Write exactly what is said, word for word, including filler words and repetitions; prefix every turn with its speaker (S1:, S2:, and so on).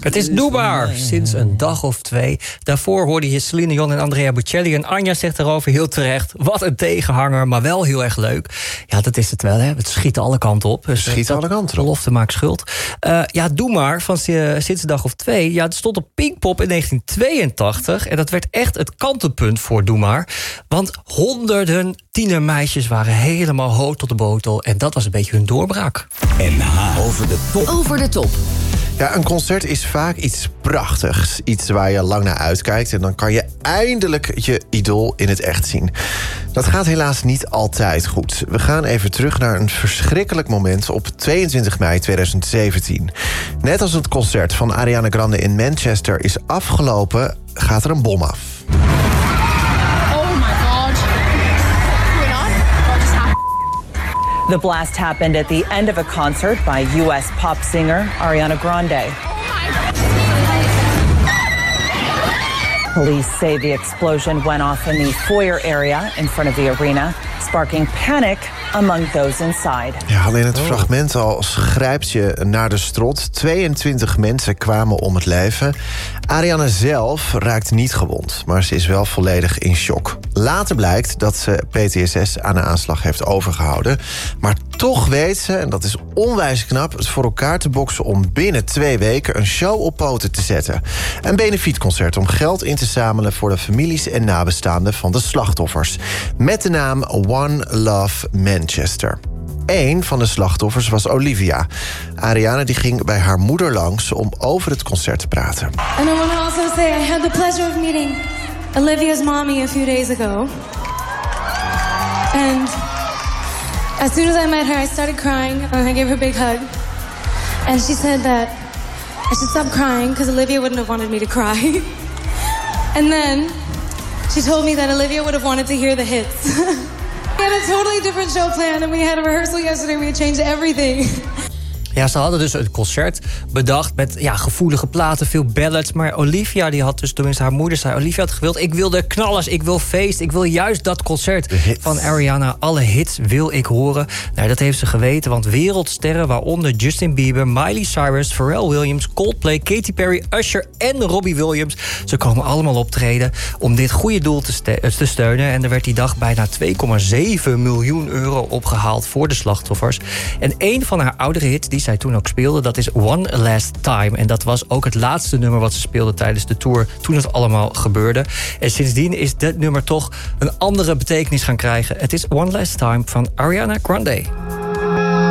S1: Het is Doe Maar, sinds een dag of twee. Daarvoor hoorde je Celine Dion en Andrea Bocelli. En Anja zegt erover heel terecht, wat een tegenhanger, maar wel heel erg leuk. Ja, dat is het wel, hè. Het schiet alle kanten op. Dus
S2: schiet alle kanten op.
S1: Belofte maakt schuld. Uh, ja, Doe Maar, van uh, sinds een dag of twee. Ja, het stond op Pinkpop in negentien tweeëntachtig. En dat werd echt het kantelpunt voor Doe Maar. Want honderden tienermeisjes waren helemaal hoog tot de botel. En dat was een beetje hun doorbraak.
S3: N H over de top.
S4: Over de top.
S2: Ja, een concert is vaak iets prachtigs. Iets waar je lang naar uitkijkt. En dan kan je eindelijk je idool in het echt zien. Dat gaat helaas niet altijd goed. We gaan even terug naar een verschrikkelijk moment op tweeëntwintig mei tweeduizend zeventien. Net als het concert van Ariana Grande in Manchester is afgelopen, gaat er een bom af.
S5: The blast happened at the end of a concert by U S pop singer Ariana Grande. Police say the explosion went off in the foyer area in front of the arena, sparking panic among those inside.
S2: Ja, alleen het fragment al grijpt je naar de strot. tweeëntwintig mensen kwamen om het leven. Ariana zelf raakt niet gewond, maar ze is wel volledig in shock. Later blijkt dat ze P T S S aan de aanslag heeft overgehouden. Maar toch weet ze, en dat is onwijs knap, het voor elkaar te boksen om binnen twee weken een show op poten te zetten. Een benefietconcert om geld in te zamelen voor de families en nabestaanden van de slachtoffers. Met de naam One Love Manchester. Eén van de slachtoffers was Olivia. Ariana die ging bij haar moeder langs om over het concert te praten.
S6: And I want to also say I had the pleasure of meeting Olivia's mommy a few days ago. And as soon as I met her, I started crying and I gave her a big hug. And she said that I should stop crying because Olivia wouldn't have wanted me to cry. And then she told me that Olivia would have wanted to hear the hits. We had a totally different show planned and we had a rehearsal yesterday. We had changed everything.
S1: Ja, ze hadden dus een concert bedacht met ja, gevoelige platen, veel ballads. Maar Olivia, die had dus, tenminste haar moeder zei, Olivia had gewild, ik wil de knallers, ik wil feest, ik wil juist dat concert van Ariana. Alle hits wil ik horen. Nou, dat heeft ze geweten, want wereldsterren, waaronder Justin Bieber, Miley Cyrus, Pharrell Williams, Coldplay, Katy Perry, Usher en Robbie Williams, ze komen allemaal optreden om dit goede doel te, ste- te steunen. En er werd die dag bijna twee komma zeven miljoen euro opgehaald voor de slachtoffers. En een van haar oudere hits die zij toen ook speelde, dat is One Last Time. En dat was ook het laatste nummer wat ze speelde tijdens de tour, toen het allemaal gebeurde. En sindsdien is dit nummer toch een andere betekenis gaan krijgen. Het is One Last Time van Ariana Grande.